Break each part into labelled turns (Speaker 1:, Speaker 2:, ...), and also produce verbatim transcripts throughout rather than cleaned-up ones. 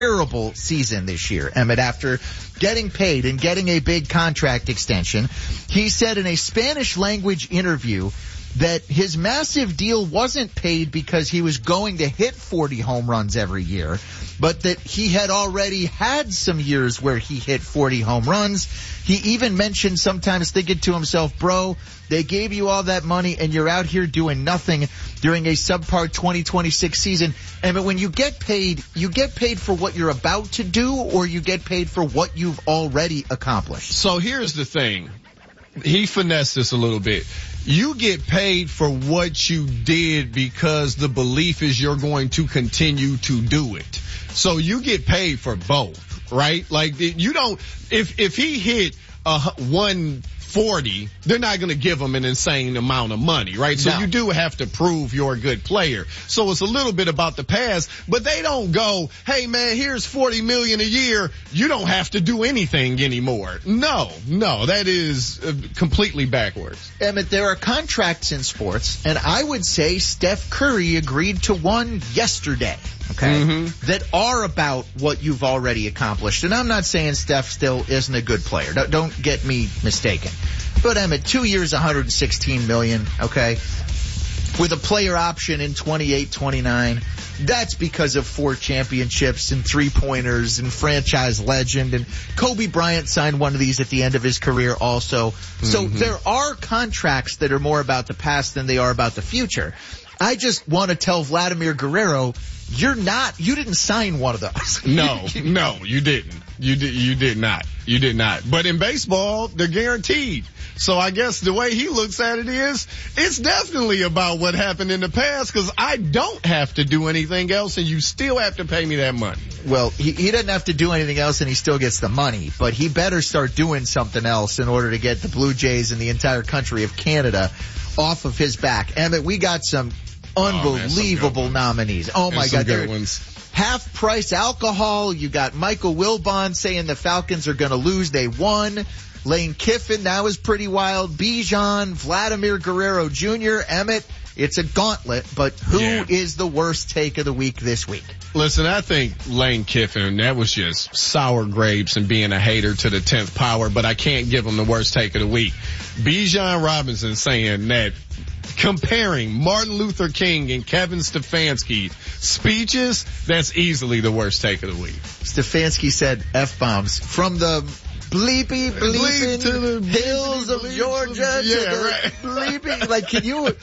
Speaker 1: terrible season this year, Emmett, after getting paid and getting a big contract extension. He said in a Spanish language interview that his massive deal wasn't paid because he was going to hit forty home runs every year, but that he had already had some years where he hit forty home runs. He even mentioned sometimes thinking to himself, bro, they gave you all that money and you're out here doing nothing during a subpar twenty twenty-six season. And when you get paid, you get paid for what you're about to do, or you get paid for what you've already accomplished.
Speaker 2: So here's the thing. He finessed this a little bit. You get paid for what you did because the belief is you're going to continue to do it. So you get paid for both, right? Like you don't, if, if he hit a one forty, they're not going to give him an insane amount of money, right? So
Speaker 1: no.
Speaker 2: You do have to prove you're a good player. So it's a little bit about the past, but they don't go, hey man, here's forty million a year. You don't have to do anything anymore. No, no, that is uh, completely backwards.
Speaker 1: Emmett, there are contracts in sports, and I would say Steph Curry agreed to one yesterday, okay,
Speaker 2: mm-hmm.
Speaker 1: that are about what you've already accomplished. And I'm not saying Steph still isn't a good player. Don't, don't get me mistaken. But Emmett, two years, one hundred sixteen million dollars, okay, with a player option in twenty-eight twenty-nine. That's because of four championships and three-pointers and franchise legend. And Kobe Bryant signed one of these at the end of his career also. So
Speaker 2: mm-hmm.
Speaker 1: there are contracts that are more about the past than they are about the future. I just want to tell Vladimir Guerrero, you're not, you didn't sign one of those.
Speaker 2: No, no, you didn't. You did, you did not. You did not. But in baseball, they're guaranteed. So I guess the way he looks at it is, it's definitely about what happened in the past, because I don't have to do anything else and you still have to pay me that money.
Speaker 1: Well, he, he doesn't have to do anything else and he still gets the money, but he better start doing something else in order to get the Blue Jays and the entire country of Canada off of his back. Emmett, we got some unbelievable oh, man, nominees. Oh my God.
Speaker 2: Good ones.
Speaker 1: Half price alcohol. You got Michael Wilbon saying the Falcons are going to lose. They won. Lane Kiffin, that was pretty wild. Bijan, Vladimir Guerrero Junior Emmett, it's a gauntlet, but who
Speaker 2: yeah.
Speaker 1: is the worst take of the week this week?
Speaker 2: Listen, I think Lane Kiffin, that was just sour grapes and being a hater to the tenth power, but I can't give him the worst take of the week. Bijan Robinson saying that comparing Martin Luther King and Kevin Stefanski's speeches, that's easily the worst take of the week.
Speaker 1: Stefanski said F-bombs from the bleepy bleeping to the hills of Georgia
Speaker 2: yeah,
Speaker 1: to the
Speaker 2: right.
Speaker 1: bleeping, like, can you,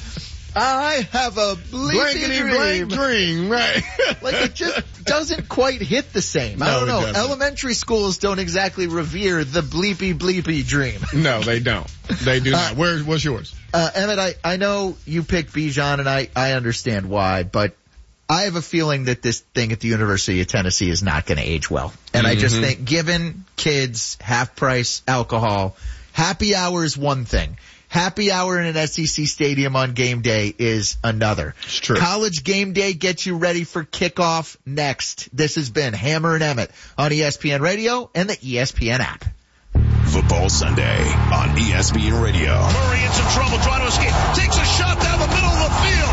Speaker 1: I have a bleepy dream.
Speaker 2: Blank dream, right.
Speaker 1: Like, it just doesn't quite hit the same.
Speaker 2: No,
Speaker 1: I don't know. Elementary schools don't exactly revere the bleepy bleepy dream.
Speaker 2: No, they don't. They do not. Uh, Where, what's yours?
Speaker 1: Uh, Emmett, I, I know you picked Bijan, and I, I understand why, but I have a feeling that this thing at the University of Tennessee is not going to age well. And mm-hmm. I just think given kids half-price alcohol, happy hour is one thing. Happy hour in an S E C stadium on game day is another.
Speaker 2: It's true.
Speaker 1: College game day gets you ready for kickoff next. This has been Hammer and Emmett on E S P N Radio and the E S P N app.
Speaker 3: Football Sunday on E S P N Radio.
Speaker 4: Murray in some trouble trying to escape. Takes a shot down the middle of the field.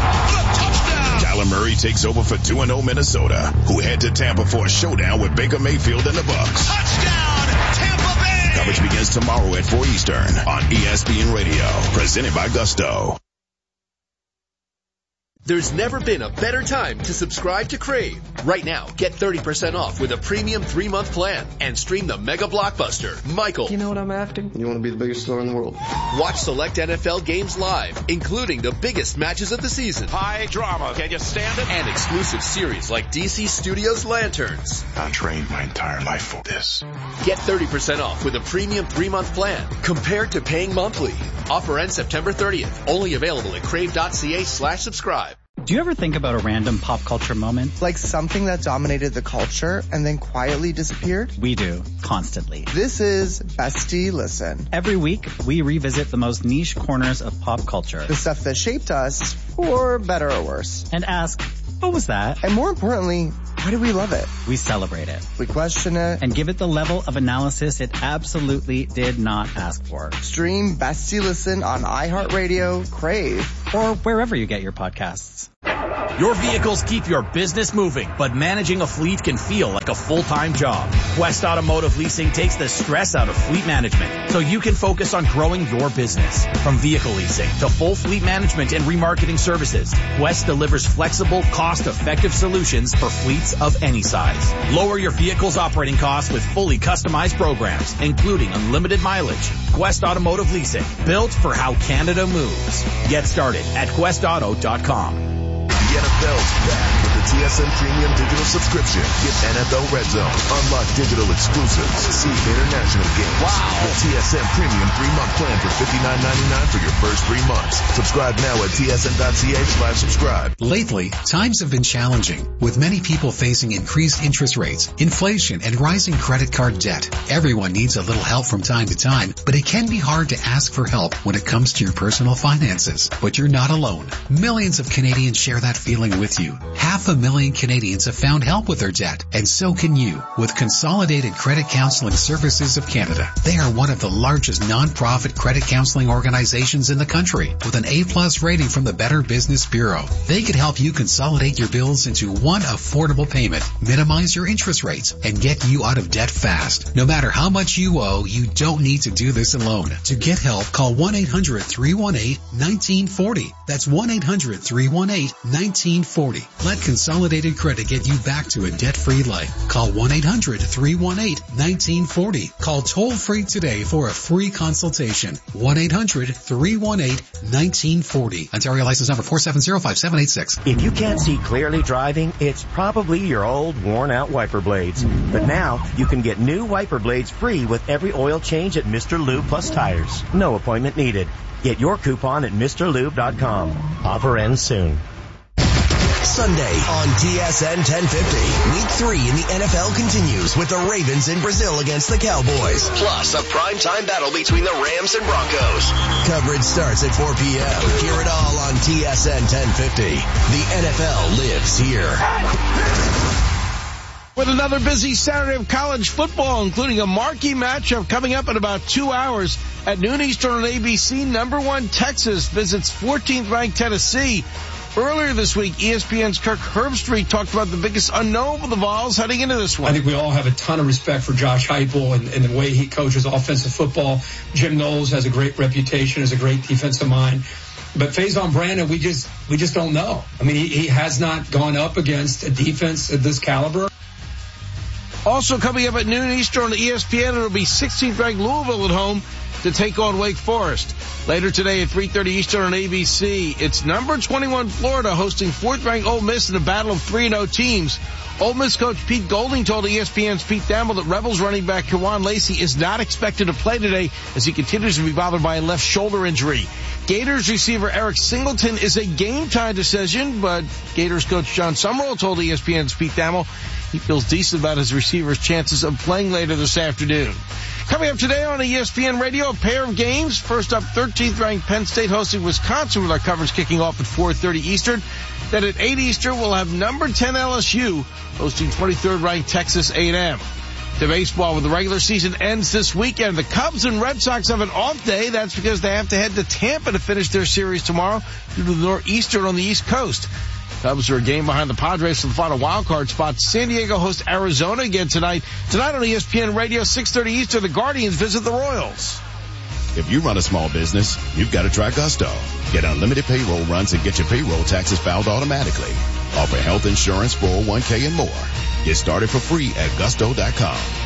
Speaker 4: Caught. The touchdown.
Speaker 3: Kyler Murray takes over for two and oh Minnesota, who head to Tampa for a showdown with Baker Mayfield and the Bucs.
Speaker 4: Touchdown, Tampa Bay.
Speaker 3: Coverage begins tomorrow at four Eastern on E S P N Radio. Presented by Gusto.
Speaker 5: There's never been a better time to subscribe to Crave. Right now, get thirty percent off with a premium three-month plan and stream the mega blockbuster, Michael.
Speaker 6: You know what I'm after? You want to be the biggest star in the world.
Speaker 5: Watch select N F L games live, including the biggest matches of the season.
Speaker 4: High drama. Can you stand it?
Speaker 5: And exclusive series like D C Studios Lanterns.
Speaker 3: I trained my entire life for this.
Speaker 5: Get thirty percent off with a premium three-month plan compared to paying monthly. Offer ends September thirtieth. Only available at crave.ca slash subscribe.
Speaker 7: Do you ever think about a random pop culture moment?
Speaker 8: Like something that dominated the culture and then quietly disappeared?
Speaker 7: We do, constantly.
Speaker 8: This is Bestie Listen.
Speaker 7: Every week, we revisit the most niche corners of pop culture.
Speaker 8: The stuff that shaped us, for better or worse.
Speaker 7: And ask, what was that?
Speaker 8: And more importantly, why do we love it?
Speaker 7: We celebrate it.
Speaker 8: We question it.
Speaker 7: And give it the level of analysis it absolutely did not ask for.
Speaker 8: Stream Bestie Listen on iHeartRadio, Crave,
Speaker 7: or wherever you get your podcasts.
Speaker 9: Your vehicles keep your business moving, but managing a fleet can feel like a full-time job. Quest Automotive Leasing takes the stress out of fleet management so you can focus on growing your business. From vehicle leasing to full fleet management and remarketing services, Quest delivers flexible, cost-effective solutions for fleets of any size. Lower your vehicle's operating costs with fully customized programs, including unlimited mileage. Quest Automotive Leasing, built for how Canada moves. Get started at quest auto dot com.
Speaker 3: The N F L's back with the T S N Premium Digital Subscription. Get N F L Red Zone, unlock digital exclusives, see international games.
Speaker 9: Wow.
Speaker 3: The T S N Premium three-month plan for fifty-nine ninety-nine for your first three months. Subscribe now at T S N dot C A slash subscribe.
Speaker 10: Lately, times have been challenging, with many people facing increased interest rates, inflation, and rising credit card debt. Everyone needs a little help from time to time, but it can be hard to ask for help when it comes to your personal finances. But you're not alone. Millions of Canadians share that feeling with you. Half a million Canadians have found help with their debt, and so can you with Consolidated Credit Counseling Services of Canada. They are one of the largest non-profit credit counseling organizations in the country with an A-plus rating from the Better Business Bureau. They could help you consolidate your bills into one affordable payment, minimize your interest rates, and get you out of debt fast. No matter how much you owe, you don't need to do this alone. To get help, call one eight hundred three one eight one nine four zero. That's one eight hundred three one eight one nine four zero. Let Consolidated Credit get you back to a debt-free life. Call one eight hundred three one eight one nine four zero. Call toll-free today for a free consultation. one eight hundred three one eight one nine four zero. Ontario license number four seven zero five seven eight six.
Speaker 11: If you can't see clearly driving, it's probably your old worn-out wiper blades. But now, you can get new wiper blades free with every oil change at Mister Lube Plus Tires. No appointment needed. Get your coupon at Mr Lube dot com. Offer ends soon.
Speaker 12: Sunday on T S N ten fifty. Week three in the N F L continues with the Ravens in Brazil against the Cowboys. Plus a primetime battle between the Rams and Broncos. Coverage starts at four p.m. Hear it all on T S N ten fifty. The N F L lives here.
Speaker 13: With another busy Saturday of college football, including a marquee matchup coming up in about two hours at noon Eastern on A B C. Number one Texas visits fourteenth ranked Tennessee. Earlier this week, E S P N's Kirk Herbstreit talked about the biggest unknown for the Vols heading into this one.
Speaker 14: I think we all have a ton of respect for Josh Heupel and, and the way he coaches offensive football. Jim Knowles has a great reputation as a great defensive mind. But Faison Brandon, we just we just don't know. I mean, he, he has not gone up against a defense of this caliber.
Speaker 13: Also coming up at noon Eastern on E S P N, it'll be sixteenth ranked Louisville at home to take on Wake Forest. Later today at three thirty Eastern on A B C, it's number twenty-one Florida hosting fourth ranked Ole Miss in a battle of three and oh teams. Ole Miss coach Pete Golding told E S P N's Pete Thamel that Rebels running back Kawan Lacey is not expected to play today as he continues to be bothered by a left shoulder injury. Gators receiver Eric Singleton is a game-time decision, but Gators coach John Summerall told E S P N's Pete Thamel he feels decent about his receiver's chances of playing later this afternoon. Coming up today on E S P N Radio, a pair of games. First up, thirteenth ranked Penn State hosting Wisconsin with our coverage kicking off at four thirty Eastern. Then at eight Eastern, we'll have number ten L S U hosting twenty-third ranked Texas A and M. To baseball, when the regular season ends this weekend, the Cubs and Red Sox have an off day. That's because they have to head to Tampa to finish their series tomorrow due to the Northeastern on the East Coast. Cubs are a game behind the Padres for the final wild card spot. San Diego hosts Arizona again tonight. Tonight on E S P N Radio, six thirty Eastern, the Guardians visit the Royals.
Speaker 3: If you run a small business, you've got to try Gusto. Get unlimited payroll runs and get your payroll taxes filed automatically. Offer health insurance, four oh one k, and more. Get started for free at gusto dot com.